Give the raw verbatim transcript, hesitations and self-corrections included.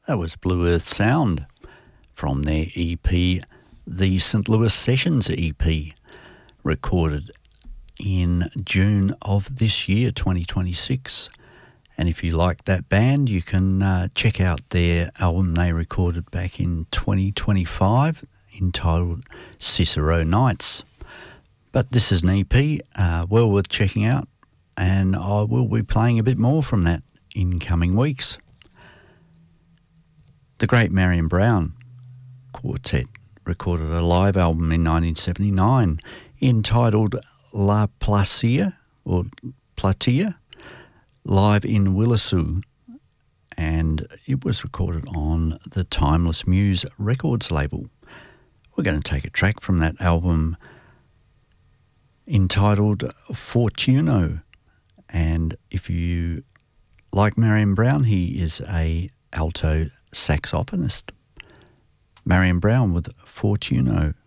That was Blue Earth Sound from their E P, the Saint Louis Sessions E P, recorded in June of this year, twenty twenty-six. And if you like that band, you can uh, check out their album they recorded back in twenty twenty-five entitled Cicero Nights. But this is an E P, uh, well worth checking out, and I will be playing a bit more from that in coming weeks. The great Marion Brown Quartet recorded a live album in nineteen seventy-nine entitled La Placia, or Platia, live in Willisoo, and it was recorded on the Timeless Muse Records label. We're going to take a track from that album entitled Fortuno, and if you like Marion Brown, he is a alto saxophonist. Marion Brown with Fortuno.